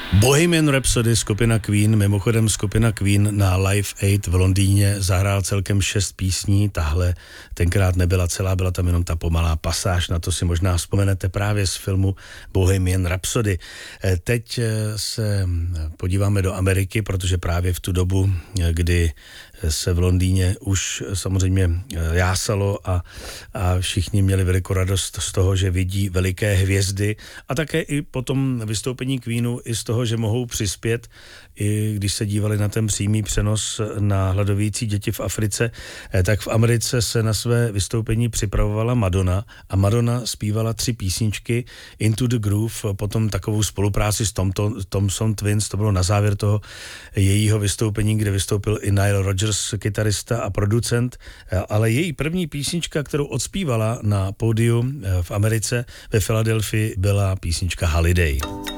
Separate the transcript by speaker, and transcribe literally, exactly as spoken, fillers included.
Speaker 1: Bohemian Rhapsody, skupina Queen, mimochodem skupina Queen na Live Aid v Londýně zahrál celkem šest písní, tahle tenkrát nebyla celá, byla tam jenom ta pomalá pasáž, na to si možná vzpomenete právě z filmu Bohemian Rhapsody. Teď se podíváme do Ameriky, protože právě v tu dobu, kdy se v Londýně už samozřejmě jásalo a, a všichni měli velikou radost z toho, že vidí veliké hvězdy a také i po tom vystoupení Queenu i z toho, že mohou přispět, i když se dívali na ten přímý přenos na hladovějící děti v Africe, tak v Americe se na své vystoupení připravovala Madonna a Madonna zpívala tři písničky Into the Groove, potom takovou spolupráci s Tom, Tom, Thompson Twins, to bylo na závěr toho jejího vystoupení, kde vystoupil i Nile Rodgers, kytarista a producent, ale její první písnička, kterou odspívala na pódiu v Americe ve Filadelfii, byla písnička Holiday.